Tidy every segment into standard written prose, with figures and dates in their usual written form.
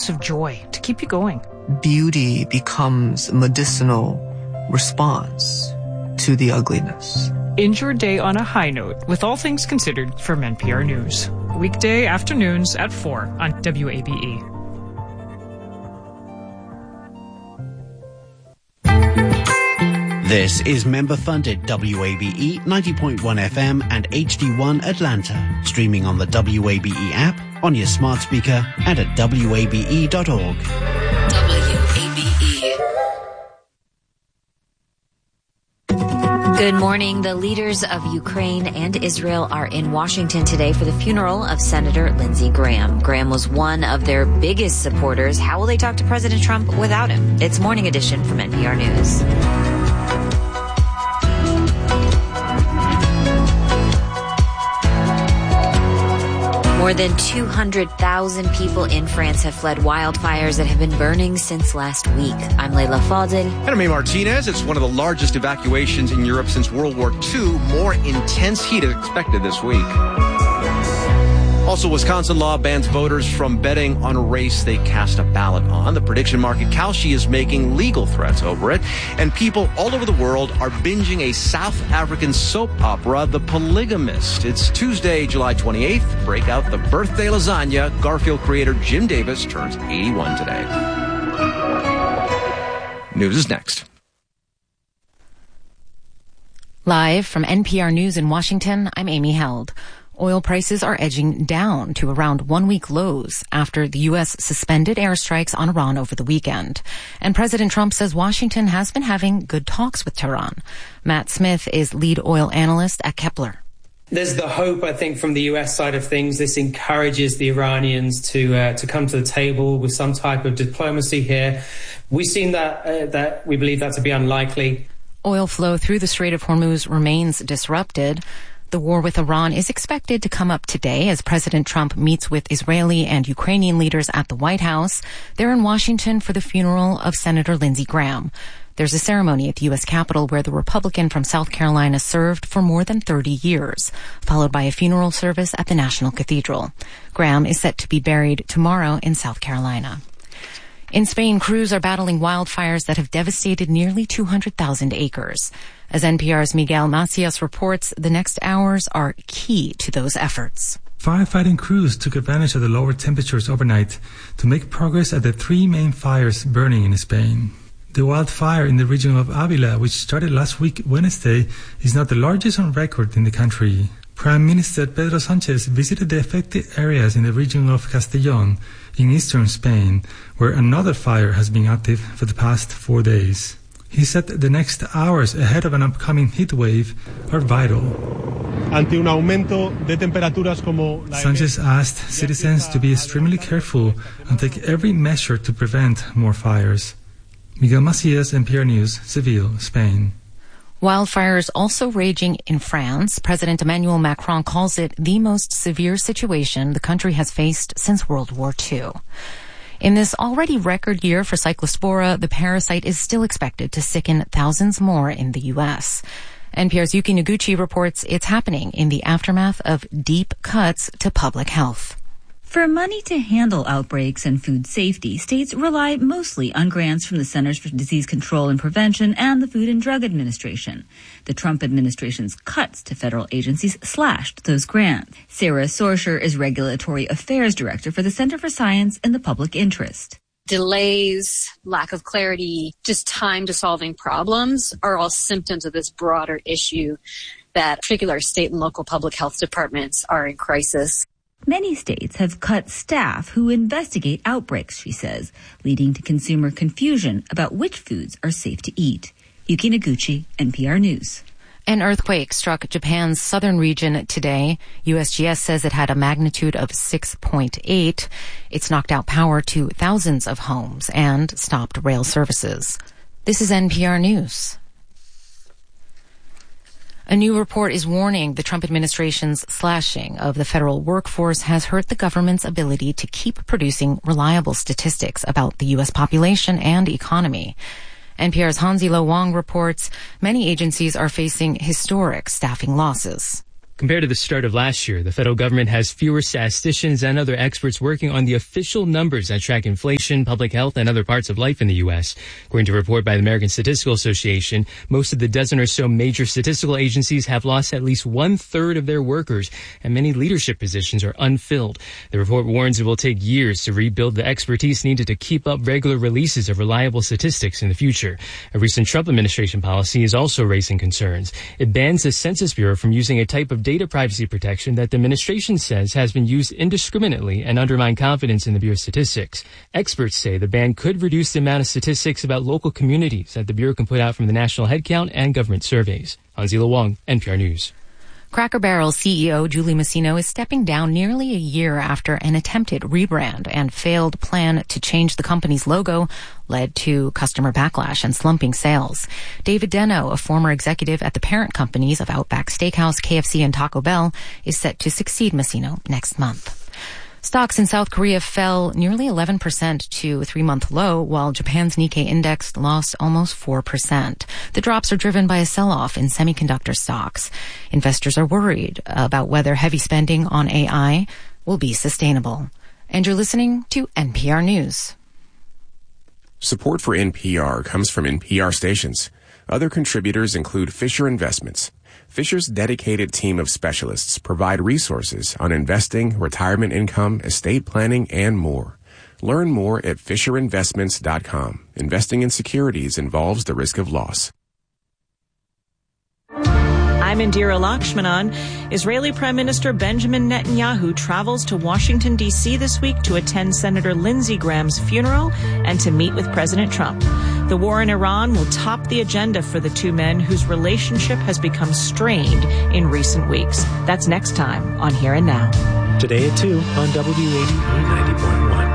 source of joy to keep you going. Beauty becomes medicinal response to the ugliness. End your day on a high note with All Things Considered from NPR News. Weekday afternoons at 4 on WABE. This is member-funded WABE 90.1 FM and HD1 Atlanta. Streaming on the WABE app, on your smart speaker, and at WABE.org. Good morning. The leaders of Ukraine and Israel are in Washington today for the funeral of Senator Lindsey Graham. Graham was one of their biggest supporters. How will they talk to President Trump without him? It's Morning Edition from NPR News. More than 200,000 people in France have fled wildfires that have been burning since last week. I'm Leila Fadel. And I'm A. Martinez. It's one of the largest evacuations in Europe since World War II. More intense heat is expected this week. Also, Wisconsin law bans voters from betting on a race they cast a ballot on. The prediction market Kalshi is making legal threats over it. And people all over the world are binging a South African soap opera, The Polygamist. It's Tuesday, July 28th. Break out the birthday lasagna. Garfield creator Jim Davis turns 81 today. News is next. Live from NPR News in Washington, I'm Amy Held. Oil prices are edging down to around one-week lows after the U.S. suspended airstrikes on Iran over the weekend. And President Trump says Washington has been having good talks with Tehran. Matt Smith is lead oil analyst at Kepler. There's the hope, I think, from the U.S. side of things. This encourages the Iranians to come to the table with some type of diplomacy here. We've seen that we believe that to be unlikely. Oil flow through the Strait of Hormuz remains disrupted. The war with Iran is expected to come up today as President Trump meets with Israeli and Ukrainian leaders at the White House. They're in Washington for the funeral of Senator Lindsey Graham. There's a ceremony at the U.S. Capitol where the Republican from South Carolina served for more than 30 years, followed by a funeral service at the National Cathedral. Graham is set to be buried tomorrow in South Carolina. In Spain, crews are battling wildfires that have devastated nearly 200,000 acres. As NPR's Miguel Macias reports, the next hours are key to those efforts. Firefighting crews took advantage of the lower temperatures overnight to make progress at the three main fires burning in Spain. The wildfire in the region of Avila, which started last week Wednesday, is now the largest on record in the country. Prime Minister Pedro Sánchez visited the affected areas in the region of Castellón in eastern Spain, where another fire has been active for the past 4 days. He said that the next hours ahead of an upcoming heat wave are vital. Sánchez asked citizens to be extremely careful and take every measure to prevent more fires. Miguel Macias, NPR News, Seville, Spain. Wildfires also raging in France. President Emmanuel Macron calls it the most severe situation the country has faced since World War II. In this already record year for Cyclospora, the parasite is still expected to sicken thousands more in the U.S. NPR's Yuki Noguchi reports it's happening in the aftermath of deep cuts to public health. For money to handle outbreaks and food safety, states rely mostly on grants from the Centers for Disease Control and Prevention and the Food and Drug Administration. The Trump administration's cuts to federal agencies slashed those grants. Sarah Sorsher is Regulatory Affairs Director for the Center for Science and the Public Interest. Delays, lack of clarity, just time to solving problems are all symptoms of this broader issue that particular state and local public health departments are in crisis. Many states have cut staff who investigate outbreaks, she says, leading to consumer confusion about which foods are safe to eat. Yuki Noguchi, NPR News. An earthquake struck Japan's southern region today. USGS says it had a magnitude of 6.8. It's knocked out power to thousands of homes and stopped rail services. This is NPR News. A new report is warning the Trump administration's slashing of the federal workforce has hurt the government's ability to keep producing reliable statistics about the U.S. population and economy. NPR's Hansi Lo Wang reports many agencies are facing historic staffing losses. Compared to the start of last year, the federal government has fewer statisticians and other experts working on the official numbers that track inflation, public health, and other parts of life in the U.S. According to a report by the American Statistical Association, most of the dozen or so major statistical agencies have lost at least 1/3 of their workers, and many leadership positions are unfilled. The report warns it will take years to rebuild the expertise needed to keep up regular releases of reliable statistics in the future. A recent Trump administration policy is also raising concerns. It bans the Census Bureau from using a type of data privacy protection that the administration says has been used indiscriminately and undermined confidence in the Bureau's statistics. Experts say the ban could reduce the amount of statistics about local communities that the Bureau can put out from the national headcount and government surveys. Hanzila Wang, NPR News. Cracker Barrel CEO Julie Masino is stepping down nearly a year after an attempted rebrand and failed plan to change the company's logo led to customer backlash and slumping sales. David Deno, a former executive at the parent companies of Outback Steakhouse, KFC, and Taco Bell, is set to succeed Masino next month. Stocks in South Korea fell nearly 11% to a 3-month low, while Japan's Nikkei index lost almost 4%. The drops are driven by a sell-off in semiconductor stocks. Investors are worried about whether heavy spending on AI will be sustainable. And you're listening to NPR News. Support for NPR comes from NPR stations. Other contributors include Fisher Investments. Fisher's dedicated team of specialists provide resources on investing, retirement income, estate planning, and more. Learn more at FisherInvestments.com. Investing in securities involves the risk of loss. I'm Indira Lakshmanan. Israeli Prime Minister Benjamin Netanyahu travels to Washington, D.C. this week to attend Senator Lindsey Graham's funeral and to meet with President Trump. The war in Iran will top the agenda for the two men whose relationship has become strained in recent weeks. That's next time on Here and Now. Today at 2 on WABE 90.1.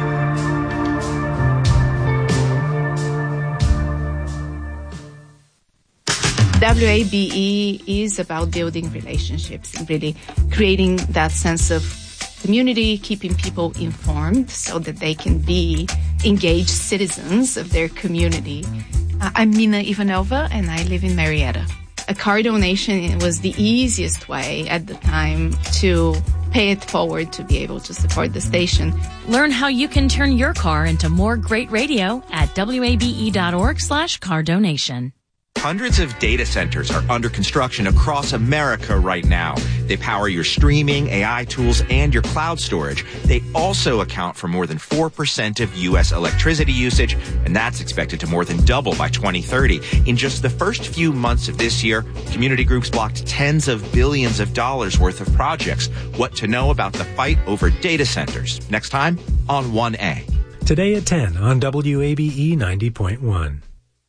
WABE is about building relationships and really creating that sense of community, keeping people informed so that they can be engaged citizens of their community. I'm Mina Ivanova, and I live in Marietta. A car donation was the easiest way at the time to pay it forward to be able to support the station. Learn how you can turn your car into more great radio at wabe.org/car donation. Hundreds of data centers are under construction across America right now. They power your streaming, AI tools, and your cloud storage. They also account for more than 4% of U.S. electricity usage, and that's expected to more than double by 2030. In just the first few months of this year, community groups blocked tens of billions of dollars worth of projects. What to know about the fight over data centers? Next time on 1A. Today at 10 on WABE 90.1.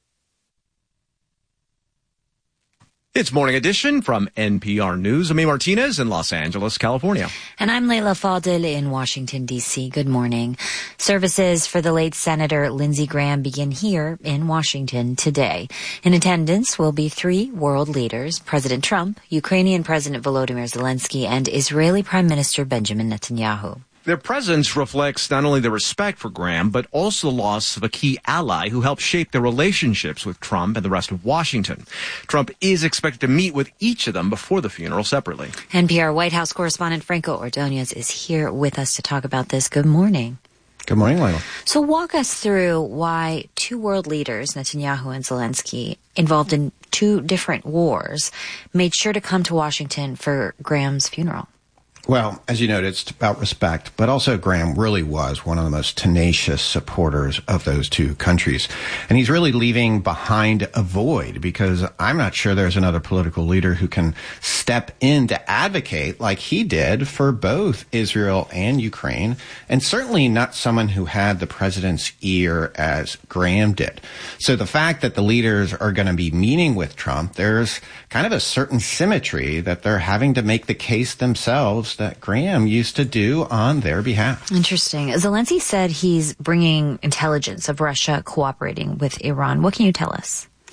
It's Morning Edition from NPR News. I'm Martinez in Los Angeles, California. And I'm Leila Fadel in Washington, D.C. Good morning. Services for the late Senator Lindsey Graham begin here in Washington today. In attendance will be 3 world leaders, President Trump, Ukrainian President Volodymyr Zelensky, and Israeli Prime Minister Benjamin Netanyahu. Their presence reflects not only their respect for Graham, but also the loss of a key ally who helped shape their relationships with Trump and the rest of Washington. Trump is expected to meet with each of them before the funeral separately. NPR White House correspondent Franco Ordonez is here with us to talk about this. Good morning. Good morning, Leila. So walk us through why 2 world leaders, Netanyahu and Zelensky, involved in 2 different wars, made sure to come to Washington for Graham's funeral. Well, as you noted, it's about respect, but also Graham really was one of the most tenacious supporters of those 2 countries. And he's really leaving behind a void because I'm not sure there's another political leader who can step in to advocate like he did for both Israel and Ukraine, and certainly not someone who had the president's ear as Graham did. So the fact that the leaders are going to be meeting with Trump, there's kind of a certain symmetry that they're having to make the case themselves that Graham used to do on their behalf. Interesting. Zelensky said he's bringing intelligence of Russia cooperating with Iran. What can you tell us?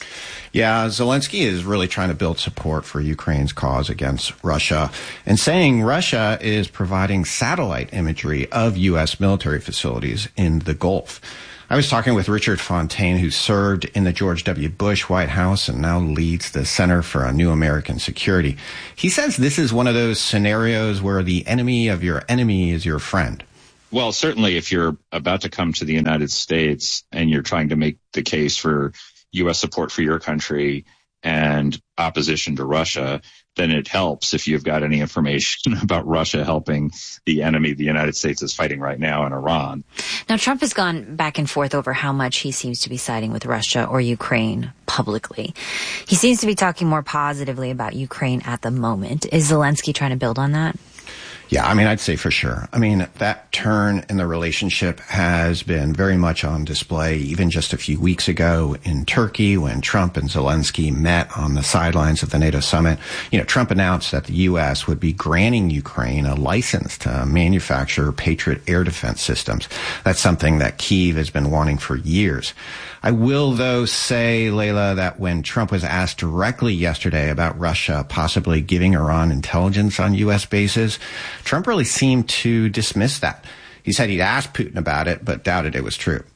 Yeah, Zelensky is really trying to build support for Ukraine's cause against Russia and saying Russia is providing satellite imagery of U.S. military facilities in the Gulf. I was talking with Richard Fontaine, who served in the George W. Bush White House and now leads the Center for a New American Security. He says this is one of those scenarios where the enemy of your enemy is your friend. Well, certainly if you're about to come to the United States and you're trying to make the case for U.S. support for your country and opposition to Russia, then it helps if you've got any information about Russia helping the enemy the United States is fighting right now in Iran. Now, Trump has gone back and forth over how much he seems to be siding with Russia or Ukraine publicly. He seems to be talking more positively about Ukraine at the moment. Is Zelensky trying to build on that? Yeah, I mean, I'd say for sure. I mean, that turn in the relationship has been very much on display even just a few weeks ago in Turkey when Trump and Zelensky met on the sidelines of the NATO summit. You know, Trump announced that the U.S. would be granting Ukraine a license to manufacture Patriot air defense systems. That's something that Kyiv has been wanting for years. I will, though, say, Layla, that when Trump was asked directly yesterday about Russia possibly giving Iran intelligence on U.S. bases, Trump really seemed to dismiss that. He said he'd asked Putin about it, but doubted it was true.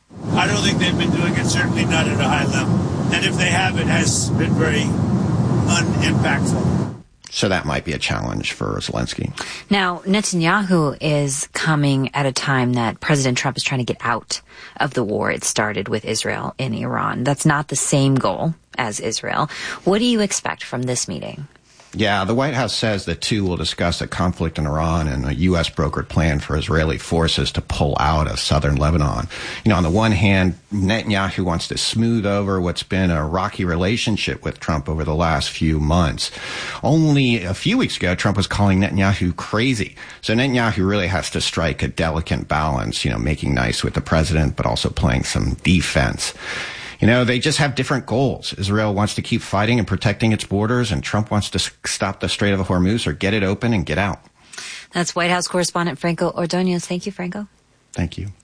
I don't think they've been doing it, certainly not at a high level. And if they have, it has been very unimpactful. So that might be a challenge for Zelensky. Now, Netanyahu is coming at a time that President Trump is trying to get out of the war it started with Israel in Iran. That's not the same goal as Israel. What do you expect from this meeting? Yeah, the White House says the two will discuss the conflict in Iran and a U.S. brokered plan for Israeli forces to pull out of southern Lebanon. You know, on the one hand, Netanyahu wants to smooth over what's been a rocky relationship with Trump over the last few months. Only a few weeks ago, Trump was calling Netanyahu crazy. So Netanyahu really has to strike a delicate balance, you know, making nice with the president, but also playing some defense. You know, they just have different goals. Israel wants to keep fighting and protecting its borders, and Trump wants to stop the Strait of Hormuz or get it open and get out. That's White House correspondent Franco Ordonez. Thank you, Franco. Thank you.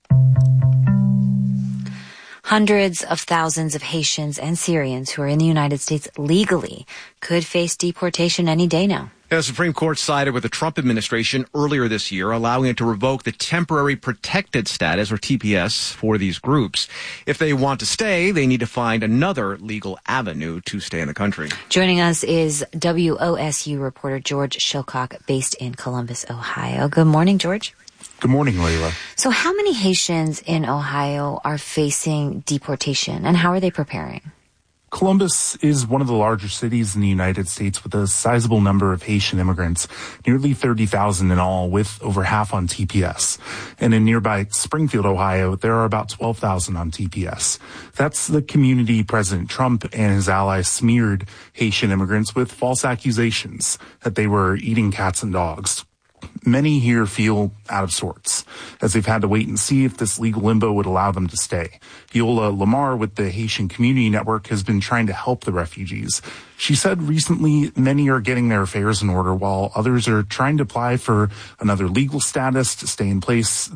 Hundreds of thousands of Haitians and Syrians who are in the United States legally could face deportation any day now. The Supreme Court sided with the Trump administration earlier this year, allowing it to revoke the temporary protected status, or TPS, for these groups. If they want to stay, they need to find another legal avenue to stay in the country. Joining us is WOSU reporter George Shilcock, based in Columbus, Ohio. Good morning, George. Good morning, Layla. So how many Haitians in Ohio are facing deportation, and how are they preparing? Columbus is one of the larger cities in the United States with a sizable number of Haitian immigrants, nearly 30,000 in all, with over half on TPS. And in nearby Springfield, Ohio, there are about 12,000 on TPS. That's the community President Trump and his allies smeared Haitian immigrants with false accusations that they were eating cats and dogs. Many here feel out of sorts, as they've had to wait and see if this legal limbo would allow them to stay. Viola Lamar with the Haitian Community Network has been trying to help the refugees. She said recently many are getting their affairs in order while others are trying to apply for another legal status to stay in place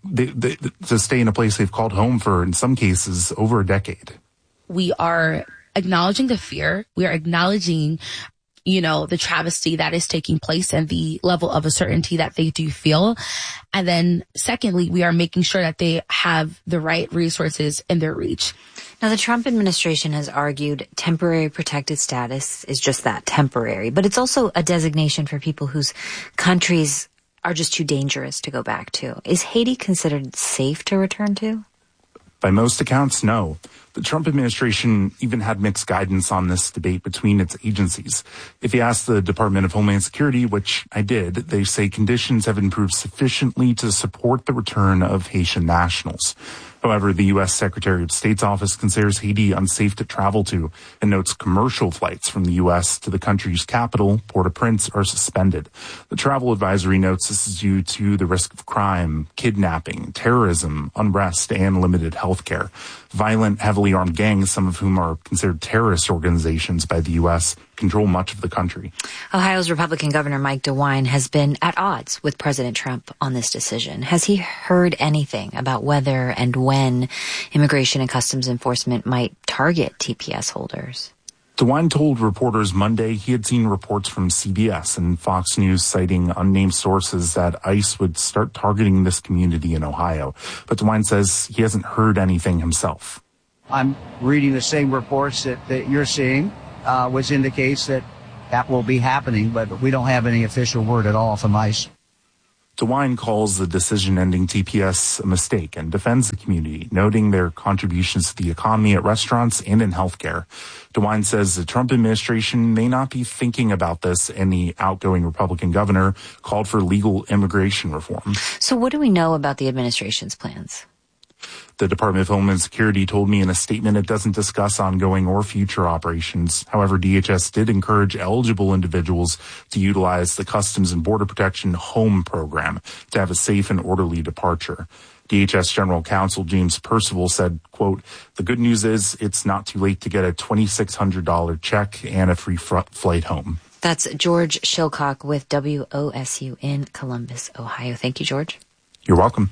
to stay in a place they've called home for, in some cases, over a decade. We are acknowledging the fear. We are acknowledging the travesty that is taking place and the level of uncertainty that they do feel. And then secondly, we are making sure that they have the right resources in their reach. Now, the Trump administration has argued temporary protected status is just that, temporary, but it's also a designation for people whose countries are just too dangerous to go back to. Is Haiti considered safe to return to? By most accounts, no. The Trump administration even had mixed guidance on this debate between its agencies. If you ask the Department of Homeland Security, which I did, they say conditions have improved sufficiently to support the return of Haitian nationals. However, the U.S. Secretary of State's office considers Haiti unsafe to travel to and notes commercial flights from the U.S. to the country's capital, Port-au-Prince, are suspended. The travel advisory notes this is due to the risk of crime, kidnapping, terrorism, unrest, and limited health care. Violent, heavily armed gangs, some of whom are considered terrorist organizations by the U.S., control much of the country. Ohio's Republican Governor Mike DeWine has been at odds with President Trump on this decision. Has he heard anything about whether and when Immigration and Customs Enforcement might target TPS holders? DeWine told reporters Monday he had seen reports from CBS and Fox News citing unnamed sources that ICE would start targeting this community in Ohio. But DeWine says he hasn't heard anything himself. I'm reading the same reports that you're seeing, which indicates that will be happening, but we don't have any official word at all from ICE. DeWine calls the decision ending TPS a mistake and defends the community, noting their contributions to the economy at restaurants and in healthcare. DeWine says the Trump administration may not be thinking about this, and the outgoing Republican governor called for legal immigration reform. So what do we know about the administration's plans? The Department of Homeland Security told me in a statement it doesn't discuss ongoing or future operations. However, DHS did encourage eligible individuals to utilize the Customs and Border Protection HOME program to have a safe and orderly departure. DHS General Counsel James Percival said, quote, "The good news is it's not too late to get a $2,600 check and a free flight home." That's George Shilcock with WOSU in Columbus, Ohio. Thank you, George. You're welcome.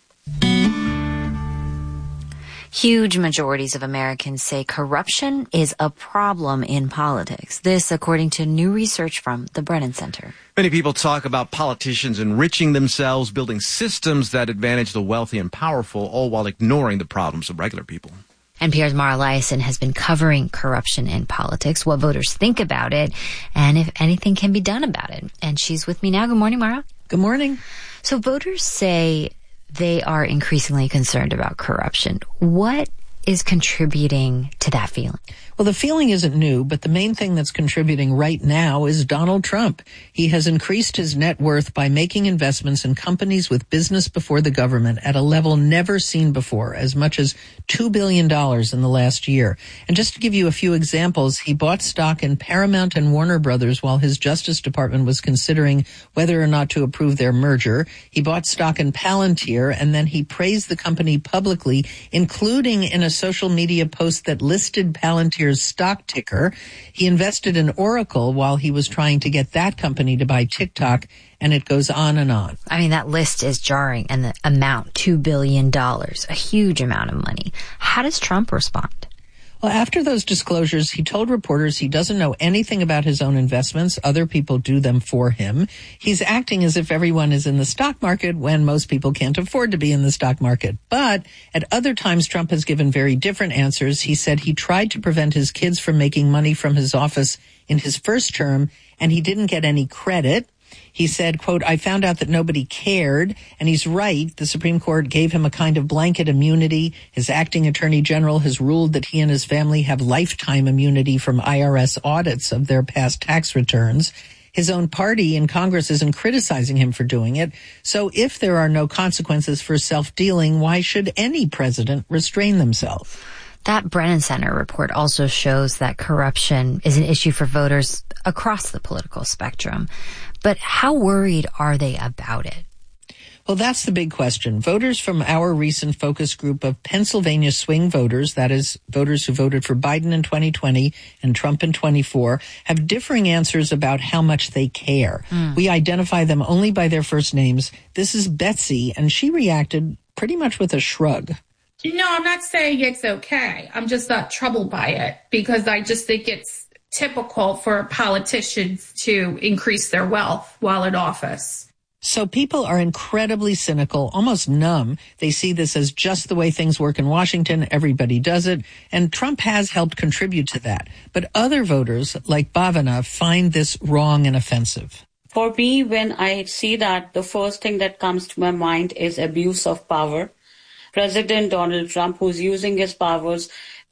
Huge majorities of Americans say corruption is a problem in politics. This, according to new research from the Brennan Center. Many people talk about politicians enriching themselves, building systems that advantage the wealthy and powerful, all while ignoring the problems of regular people. NPR's Mara Liasson has been covering corruption in politics, what voters think about it, and if anything can be done about it. And she's with me now. Good morning, Mara. Good morning. So voters say they are increasingly concerned about corruption. What is contributing to that feeling? Well, the feeling isn't new, but the main thing that's contributing right now is Donald Trump. He has increased his net worth by making investments in companies with business before the government at a level never seen before, as much as $2 billion in the last year. And just to give you a few examples, he bought stock in Paramount and Warner Brothers while his Justice Department was considering whether or not to approve their merger. He bought stock in Palantir, and then he praised the company publicly, including in a social media post that listed Palantir's stock ticker. He invested in Oracle while he was trying to get that company to buy TikTok, and it goes on and on. I mean, that list is jarring, and the amount, $2 billion, a huge amount of money. How does Trump respond? Well, after those disclosures, he told reporters he doesn't know anything about his own investments. Other people do them for him. He's acting as if everyone is in the stock market when most people can't afford to be in the stock market. But at other times, Trump has given very different answers. He said he tried to prevent his kids from making money from his office in his first term, and he didn't get any credit. He said, quote, "I found out that nobody cared," and he's right. The Supreme Court gave him a kind of blanket immunity. His acting attorney general has ruled that he and his family have lifetime immunity from IRS audits of their past tax returns. His own party in Congress isn't criticizing him for doing it. So if there are no consequences for self-dealing, why should any president restrain themselves? That Brennan Center report also shows that corruption is an issue for voters across the political spectrum. But how worried are they about it? Well, that's the big question. Voters from our recent focus group of Pennsylvania swing voters, that is, voters who voted for Biden in 2020 and Trump in 24, have differing answers about how much they care. We identify them only by their first names. This is Betsy, and she reacted pretty much with a shrug. No, I'm not saying it's okay. I'm just not troubled by it because I just think it's typical for politicians to increase their wealth while in office. So people are incredibly cynical, almost numb. They see this as just the way things work in Washington. Everybody does it. And Trump has helped contribute to that. But other voters, like Bhavana, find this wrong and offensive. For me, when I see that, the first thing that comes to my mind is abuse of power. President Donald Trump, who's using his powers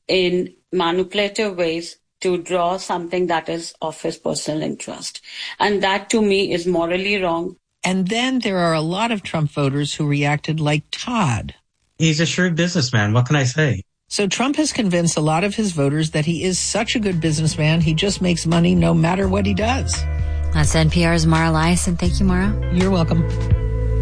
in manipulative ways to draw something that is of his personal interest. And that, to me, is morally wrong. And then there are a lot of Trump voters who reacted like Todd. He's a shrewd businessman. What can I say? So Trump has convinced a lot of his voters that he is such a good businessman, he just makes money no matter what he does. That's NPR's Mara Liasson. Thank you, Mara. You're welcome.